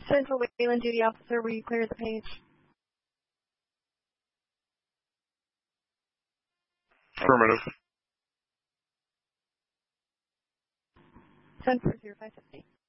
Central Wayland Duty Officer, will you clear the page? Affirmative. 10-40550.